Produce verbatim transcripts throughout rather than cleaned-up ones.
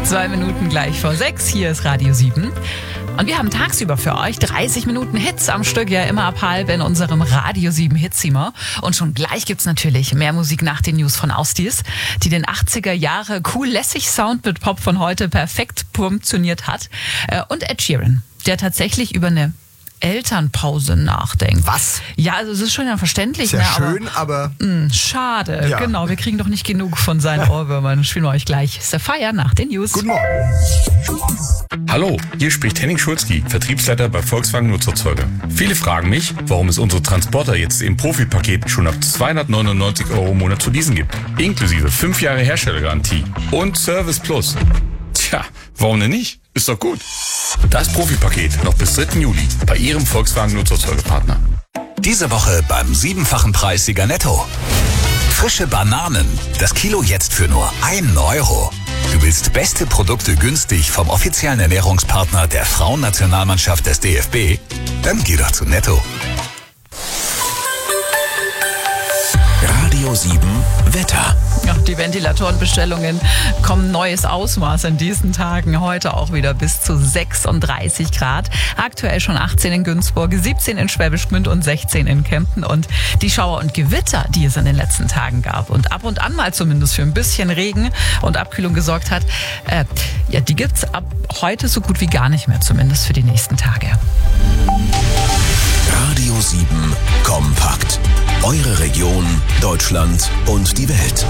Zwei Minuten gleich vor sechs. Hier ist Radio sieben. Und wir haben tagsüber für euch dreißig Minuten Hits am Stück, ja immer ab halb in unserem Radio sieben Hitzimmer. Und schon gleich gibt's natürlich mehr Musik nach den News von Austis, die den achtziger Jahre cool lässig Sound mit Pop von heute perfekt funktioniert hat. Und Ed Sheeran, der tatsächlich über eine Elternpause nachdenkt. Was? Ja, also es ist schon ja verständlich. Sehr ne, schön, aber... aber mh, schade, ja. Genau. Wir kriegen doch nicht genug von seinen Ohrwürmern. Spielen wir euch gleich Sapphire nach den News. Guten Morgen. Hallo, hier spricht Henning Schulzki, Vertriebsleiter bei Volkswagen Nutzerzeuger. Viele fragen mich, warum es unsere Transporter jetzt im Profipaket schon ab zweihundertneunundneunzig Euro im Monat zu leasen gibt. Inklusive fünf Jahre Herstellergarantie und Service Plus. Tja, warum denn nicht? Ist doch gut. Das Profipaket noch bis dritten Juli bei Ihrem Volkswagen Nutzerzeugerpartner. Diese Woche beim siebenfachen Preissieger Netto. Frische Bananen. Das Kilo jetzt für nur einen Euro. Du willst beste Produkte günstig vom offiziellen Ernährungspartner der Frauennationalmannschaft des D F B? Dann geh doch zu Netto. Radio sieben Wetter. Ja, die Ventilatorenbestellungen kommen neues Ausmaß in diesen Tagen. Heute auch wieder bis zu sechsunddreißig Grad. Aktuell schon achtzehn in Günzburg, siebzehn in Schwäbisch Gmünd und sechzehn in Kempten. Und die Schauer und Gewitter, die es in den letzten Tagen gab und ab und an mal zumindest für ein bisschen Regen und Abkühlung gesorgt hat, äh, ja, die gibt's ab heute so gut wie gar nicht mehr, zumindest für die nächsten Tage. Radio sieben kompakt. Eure Region, Deutschland und die Welt.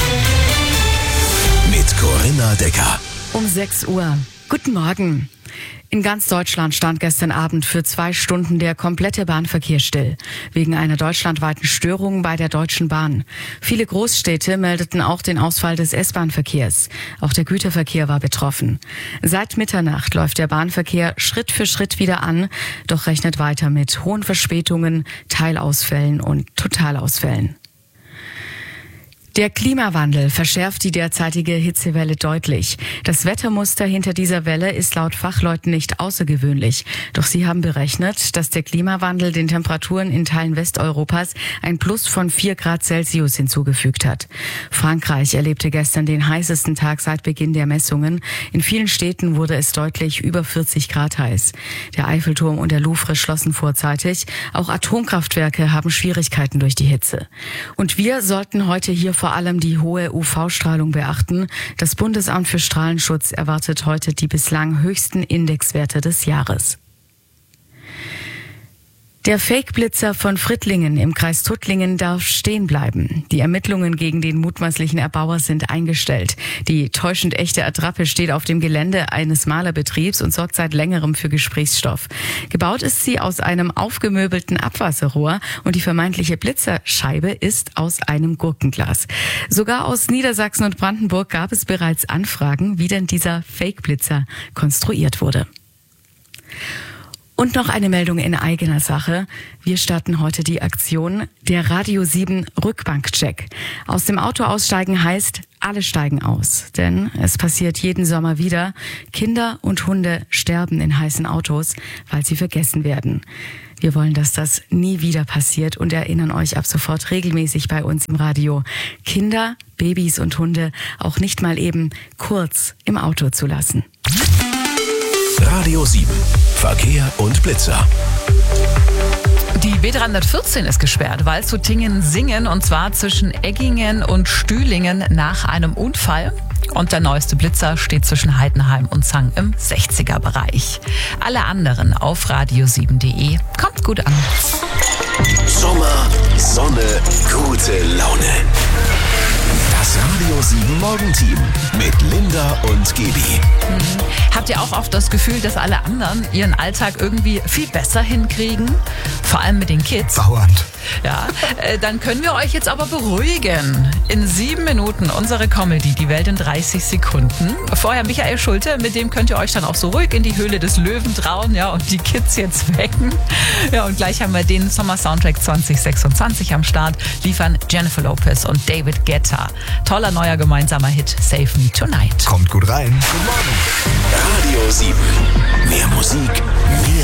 Mit Corinna Decker. Um sechs Uhr. Guten Morgen. In ganz Deutschland stand gestern Abend für zwei Stunden der komplette Bahnverkehr still, wegen einer deutschlandweiten Störung bei der Deutschen Bahn. Viele Großstädte meldeten auch den Ausfall des S-Bahn-Verkehrs. Auch der Güterverkehr war betroffen. Seit Mitternacht läuft der Bahnverkehr Schritt für Schritt wieder an, doch rechnet weiter mit hohen Verspätungen, Teilausfällen und Totalausfällen. Der Klimawandel verschärft die derzeitige Hitzewelle deutlich. Das Wettermuster hinter dieser Welle ist laut Fachleuten nicht außergewöhnlich. Doch sie haben berechnet, dass der Klimawandel den Temperaturen in Teilen Westeuropas ein Plus von vier Grad Celsius hinzugefügt hat. Frankreich erlebte gestern den heißesten Tag seit Beginn der Messungen. In vielen Städten wurde es deutlich über vierzig Grad heiß. Der Eiffelturm und der Louvre schlossen vorzeitig. Auch Atomkraftwerke haben Schwierigkeiten durch die Hitze. Und wir sollten heute hier vor allem die hohe U V-Strahlung beachten. Das Bundesamt für Strahlenschutz erwartet heute die bislang höchsten Indexwerte des Jahres. Der Fake-Blitzer von Frittlingen im Kreis Tuttlingen darf stehen bleiben. Die Ermittlungen gegen den mutmaßlichen Erbauer sind eingestellt. Die täuschend echte Attrappe steht auf dem Gelände eines Malerbetriebs und sorgt seit längerem für Gesprächsstoff. Gebaut ist sie aus einem aufgemöbelten Abwasserrohr und die vermeintliche Blitzerscheibe ist aus einem Gurkenglas. Sogar aus Niedersachsen und Brandenburg gab es bereits Anfragen, wie denn dieser Fake-Blitzer konstruiert wurde. Und noch eine Meldung in eigener Sache. Wir starten heute die Aktion der Radio sieben Rückbankcheck. Aus dem Auto aussteigen heißt, alle steigen aus. Denn es passiert jeden Sommer wieder. Kinder und Hunde sterben in heißen Autos, weil sie vergessen werden. Wir wollen, dass das nie wieder passiert und erinnern euch ab sofort regelmäßig bei uns im Radio, Kinder, Babys und Hunde auch nicht mal eben kurz im Auto zu lassen. Radio sieben. Verkehr und Blitzer. Die B dreihundertvierzehn ist gesperrt, weil zu Tingen-Singen und zwar zwischen Eggingen und Stühlingen nach einem Unfall. Und der neueste Blitzer steht zwischen Heidenheim und Zang im sechziger Bereich. Alle anderen auf radio sieben punkt de. Kommt gut an. Sommer, Sonne, gute Laune. Das Radio sieben Morgenteam mit Linda und Gaby. Mhm. Habt ihr auch oft das Gefühl, dass alle anderen ihren Alltag irgendwie viel besser hinkriegen? Vor allem mit den Kids. Dauernd. Ja, äh, dann können wir euch jetzt aber beruhigen. In sieben Minuten unsere Comedy, die Welt in dreißig Sekunden. Vorher Michael Schulte, mit dem könnt ihr euch dann auch so ruhig in die Höhle des Löwen trauen, ja, und die Kids jetzt wecken. Ja, und gleich haben wir den Sommer-Soundtrack zwanzig sechsundzwanzig am Start, liefern Jennifer Lopez und David Guetta. Toller neuer gemeinsamer Hit, Save Me Tonight. Kommt gut rein. Guten Morgen. Radio sieben. Mehr Musik, mehr